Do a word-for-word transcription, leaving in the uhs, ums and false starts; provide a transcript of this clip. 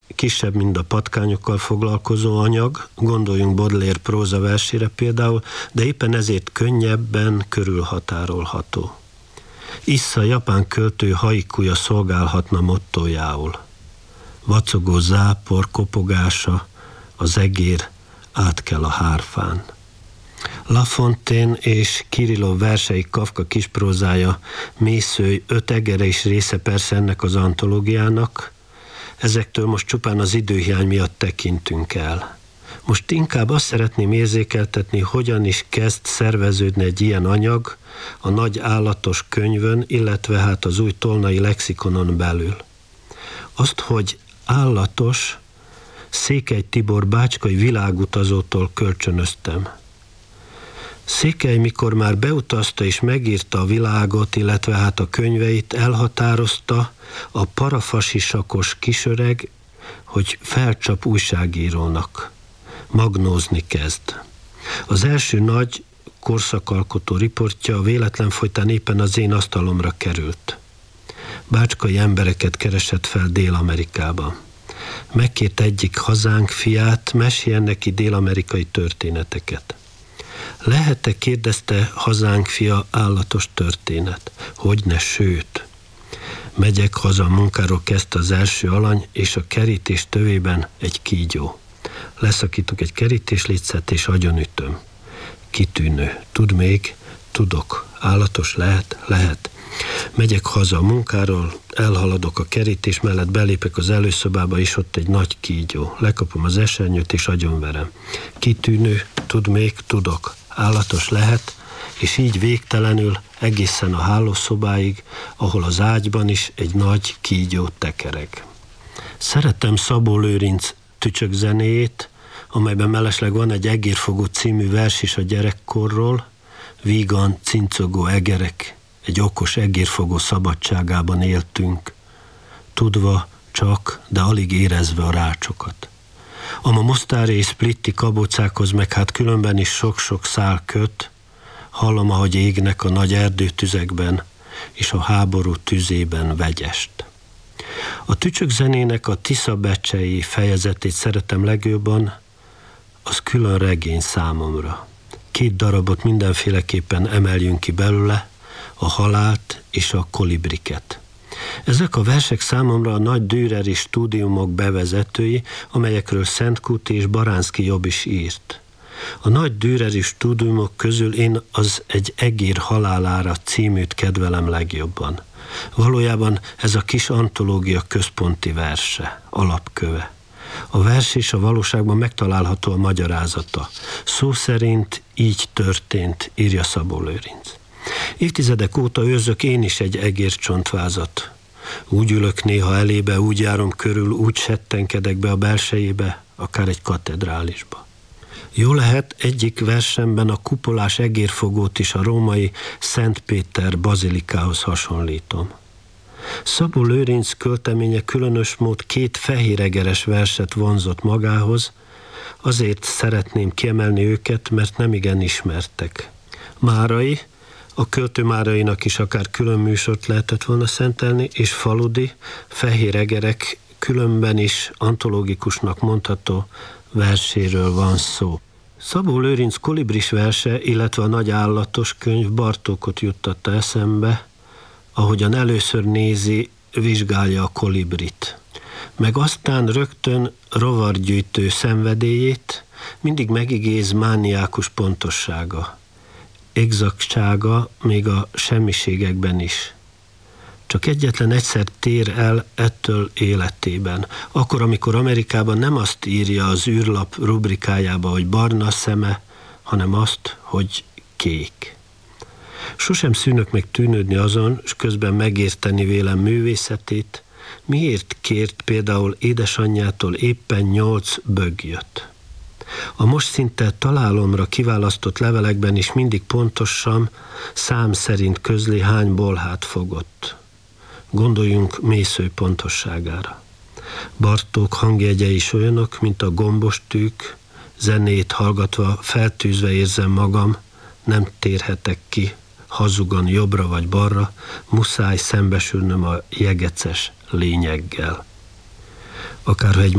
kisebb, mint a patkányokkal foglalkozó anyag, gondoljunk Baudelaire prózaversére például, de éppen ezért könnyebben körülhatárolható. Issza japán költő haikuja szolgálhatna mottójául. Vacogó zápor kopogása, az egér átkel a hárfán. La Fontaine és Kirillov versei, Kafka kisprózája, Mészői, öt egere is része persze ennek az antológiának. Ezektől most csupán az időhiány miatt tekintünk el. Most inkább azt szeretném érzékeltetni, hogyan is kezd szerveződni egy ilyen anyag a nagy állatos könyvön, illetve hát az új tolnai lexikonon belül. Azt, hogy állatos, Székely Tibor bácskai világutazótól kölcsönöztem. Székely, mikor már beutazta és megírta a világot, illetve hát a könyveit, elhatározta a parafasisakos kisöreg, hogy felcsap újságírónak. Magnózni kezd. Az első nagy korszakalkotó riportja a véletlen folytán éppen az én asztalomra került. Bácskai embereket keresett fel Dél-Amerikában. Megkért egyik hazánk fiát, meséljen neki dél-amerikai történeteket. Lehet-e, kérdezte hazánk fia, állatos történet? Hogyne, sőt. Megyek haza a munkáról, kezdte az első alany, és a kerítés tövében egy kígyó. Leszakítok egy kerítéslicet, és agyonütöm. Kitűnő. Tud még? Tudok. Állatos lehet? Lehet. Megyek haza a munkáról, elhaladok a kerítés mellett, belépek az előszobába, és ott egy nagy kígyó. Lekapom az esernyőt, és agyonverem. Kitűnő, tud még, tudok. Állatos lehet, és így végtelenül egészen a hálószobáig, ahol az ágyban is egy nagy kígyó tekereg. Szeretem Szabó Lőrinc Tücsök zenéjét, amelyben mellesleg van egy Egérfogó című vers is a gyerekkorról, vígan, cincogó egerek, egy okos egérfogó szabadságában éltünk, tudva csak, de alig érezve a rácsokat. Ama mosztári és splitti kabócákhoz meg hát különben is sok-sok szál köt, hallom, ahogy égnek a nagy erdőtüzekben és a háború tüzében vegyest. A Tücsök zenének a Tisza becsei fejezetét szeretem legjobban, az külön regény számomra. Két darabot mindenféleképpen emeljünk ki belőle, a halált és a kolibriket. Ezek a versek számomra a nagy Düreri stúdiumok bevezetői, amelyekről Szentkúti és Baránszky Jobb is írt. A nagy Düreri stúdiumok közül én az Egy egér halálára címűt kedvelem legjobban. Valójában ez a kis antológia központi verse, alapköve. A vers és a valóságban megtalálható a magyarázata. Szó szerint így történt, írja Szabó Lőrinc. Évtizedek óta őrzök én is egy egércsontvázat. Úgy ülök néha elébe, úgy járom körül, úgy settenkedek be a belsejébe, akár egy katedrálisba. Jó lehet, egyik versemben a kupolás egérfogót is a római Szent Péter bazilikához hasonlítom. Szabó Lőrinc költeménye különös mód két fehéregeres verset vonzott magához, azért szeretném kiemelni őket, mert nemigen ismertek. Márai, a költő Márainak is akár külön műsort lehetett volna szentelni, és Faludi, fehéregerek különben is antológikusnak mondható verséről van szó. Szabó Lőrinc kolibris verse, illetve a nagy állatos könyv Bartókot juttatta eszembe, ahogyan először nézi, vizsgálja a kolibrit. Meg aztán rögtön rovargyűjtő szenvedélyét, mindig megigéz mániákus pontossága, exaktsága még a semmiségekben is. Csak egyetlen egyszer tér el ettől életében. Akkor, amikor Amerikában nem azt írja az űrlap rubrikájába, hogy barna szeme, hanem azt, hogy kék. Sosem szűnök meg tűnődni azon, és közben megérteni vélem művészetét, miért kért például édesanyjától éppen nyolc bögjöt. A most szinte találomra kiválasztott levelekben is mindig pontosan, szám szerint közli, hány bolhát fogott. Gondoljunk Mészői pontosságára. Bartók hangjegyei is olyanok, mint a gombos tűk, zenét hallgatva feltűzve érzem magam, nem térhetek ki, hazugan jobbra vagy balra, muszáj szembesülnöm a jegeces lényeggel. Akár egy